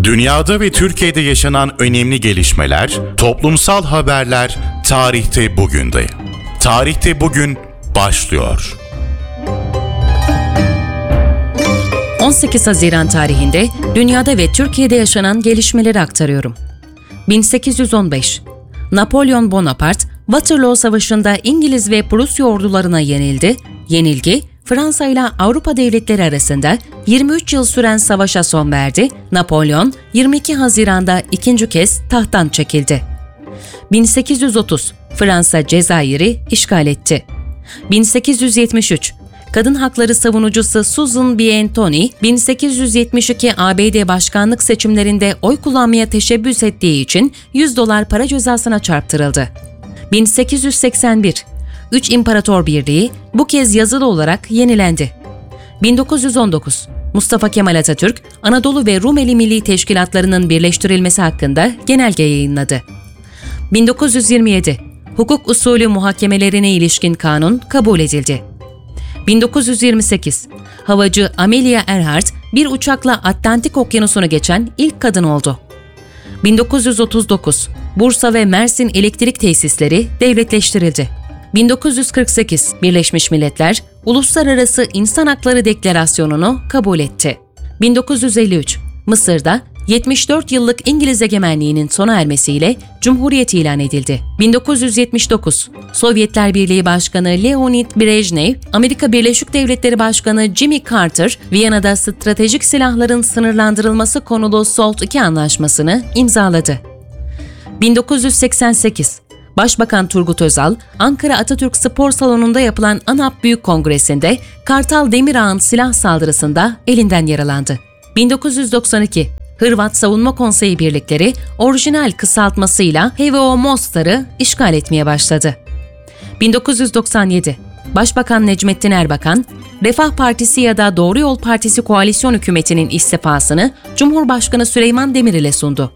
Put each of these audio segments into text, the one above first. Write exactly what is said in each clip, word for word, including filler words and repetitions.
Dünyada ve Türkiye'de yaşanan önemli gelişmeler, toplumsal haberler tarihte bugünde. Tarihte bugün başlıyor. on sekiz Haziran tarihinde dünyada ve Türkiye'de yaşanan gelişmeleri aktarıyorum. bin sekiz yüz on beş Napolyon Bonaparte, Waterloo Savaşı'nda İngiliz ve Prusya ordularına yenildi. Yenilgi, Fransa ile Avrupa devletleri arasında yirmi üç yıl süren savaşa son verdi. Napolyon, yirmi iki Haziran'da ikinci kez tahttan çekildi. bin sekiz yüz otuz Fransa Cezayir'i işgal etti. bin sekiz yüz yetmiş üç Kadın hakları savunucusu Susan B. Anthony, bin sekiz yüz yetmiş iki A B D başkanlık seçimlerinde oy kullanmaya teşebbüs ettiği için yüz dolar para cezasına çarptırıldı. bin sekiz yüz seksen bir Üç İmparator Birliği bu kez yazılı olarak yenilendi. bin dokuz yüz on dokuz Mustafa Kemal Atatürk, Anadolu ve Rumeli Milli Teşkilatlarının birleştirilmesi hakkında genelge yayınladı. bin dokuz yüz yirmi yedi Hukuk usulü muhakemelerine ilişkin kanun kabul edildi. bin dokuz yüz yirmi sekiz Havacı Amelia Earhart bir uçakla Atlantik Okyanusu'nu geçen ilk kadın oldu. bin dokuz yüz otuz dokuz Bursa ve Mersin elektrik tesisleri devletleştirildi. bin dokuz yüz kırk sekiz Birleşmiş Milletler Uluslararası İnsan Hakları Deklarasyonu'nu kabul etti. bin dokuz yüz elli üç Mısır'da yetmiş dört yıllık İngiliz egemenliğinin sona ermesiyle Cumhuriyet ilan edildi. bin dokuz yüz yetmiş dokuz Sovyetler Birliği Başkanı Leonid Brejnev, Amerika Birleşik Devletleri Başkanı Jimmy Carter, Viyana'da stratejik silahların sınırlandırılması konulu SALT iki anlaşmasını imzaladı. bin dokuz yüz seksen sekiz Başbakan Turgut Özal, Ankara Atatürk Spor Salonu'nda yapılan ANAP Büyük Kongresi'nde Kartal Demirağ'ın silah saldırısında elinden yaralandı. bin dokuz yüz doksan iki Hırvat Savunma Konseyi birlikleri orijinal kısaltmasıyla H V O Mostar'ı işgal etmeye başladı. bin dokuz yüz doksan yedi Başbakan Necmettin Erbakan, Refah Partisi ya da Doğru Yol Partisi koalisyon hükümetinin istifasını Cumhurbaşkanı Süleyman Demirel'e sundu.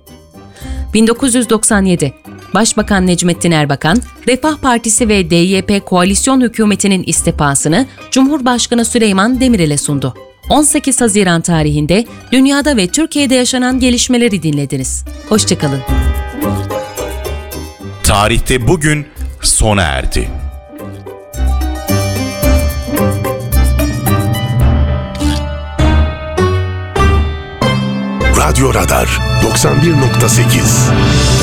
bin dokuz yüz doksan yedi Başbakan Necmettin Erbakan, Refah Partisi ve D Y P koalisyon hükümetinin istifasını Cumhurbaşkanı Süleyman Demirel'e sundu. on sekiz Haziran tarihinde dünyada ve Türkiye'de yaşanan gelişmeleri dinlediniz. Hoşçakalın. Tarihte bugün sona erdi. Radyo Radar doksan bir nokta sekiz